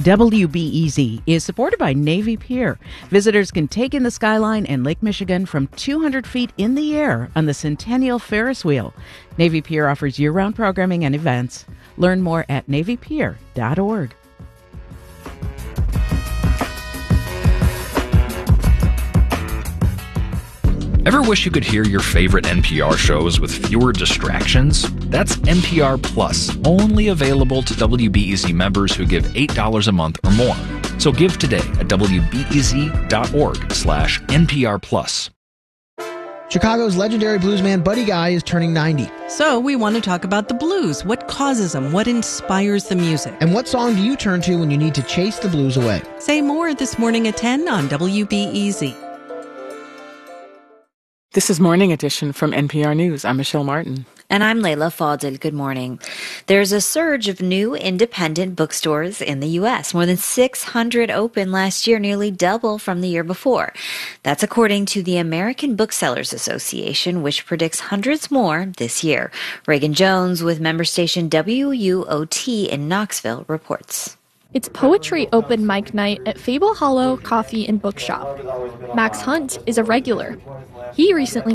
WBEZ is supported by Navy Pier. Visitors can take in the skyline and Lake Michigan from 200 feet in the air on the Centennial Ferris Wheel. Navy Pier offers year-round programming and events. Learn more at NavyPier.org. Ever wish you could hear your favorite NPR shows with fewer distractions? That's NPR Plus, only available to WBEZ members who give $8 a month or more. So give today at WBEZ.org/NPR Plus. Chicago's legendary bluesman Buddy Guy is turning 90. So we want to talk about the blues. What causes them? What inspires the music? And what song do you turn to when you need to chase the blues away? Say more this morning at 10 on WBEZ. This is Morning Edition from NPR News. I'm Michelle Martin. And I'm Layla Fadel. Good morning. There's a surge of new independent bookstores in the U.S. More than 600 opened last year, nearly double from the year before. That's according to the American Booksellers Association, which predicts hundreds more this year. Reagan Jones with member station WUOT in Knoxville reports. It's poetry open mic night at Fable Hollow Coffee and Bookshop. Max Hunt is a regular. He recently